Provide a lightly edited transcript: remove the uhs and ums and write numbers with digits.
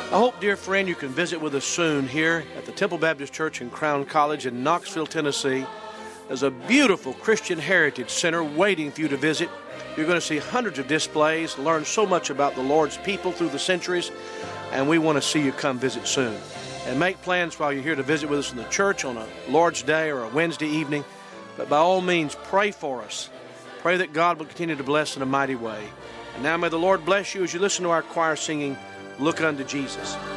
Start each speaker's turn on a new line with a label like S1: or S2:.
S1: I hope, dear friend, you can visit with us soon here at the Temple Baptist Church in Crown College in Knoxville, Tennessee. There's a beautiful Christian heritage center waiting for you to visit. You're going to see hundreds of displays, learn so much about the Lord's people through the centuries, and we want to see you come visit soon. And make plans while you're here to visit with us in the church on a Lord's Day or a Wednesday evening. But by all means, pray for us. Pray that God will continue to bless in a mighty way. And now may the Lord bless you as you listen to our choir singing, Look Unto Jesus.